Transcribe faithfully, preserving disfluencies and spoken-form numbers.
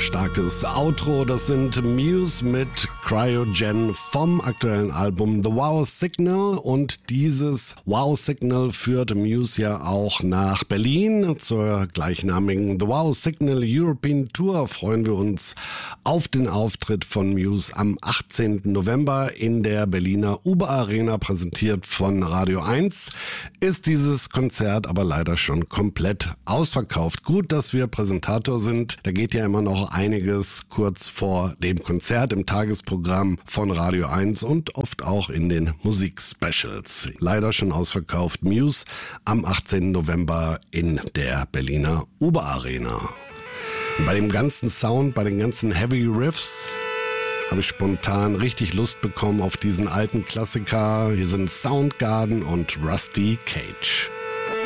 Starkes Outro, das sind Muse mit Cryogen vom aktuellen Album The Wow Signal, und dieses Wow Signal führt Muse ja auch nach Berlin zur gleichnamigen The Wow Signal European Tour. Freuen wir uns auf den Auftritt von Muse am achtzehnten November in der Berliner Uber Arena, präsentiert von Radio eins. Ist dieses Konzert aber leider schon komplett ausverkauft. Gut, dass wir Präsentator sind. Da geht ja immer noch einiges kurz vor dem Konzert im Tagesprogramm von Radio eins und oft auch in den Musikspecials. Leider schon ausverkauft. Muse am achtzehnten November in der Berliner Uber Arena. Und bei dem ganzen Sound, bei den ganzen Heavy Riffs habe ich spontan richtig Lust bekommen auf diesen alten Klassiker. Hier sind Soundgarden und Rusty Cage.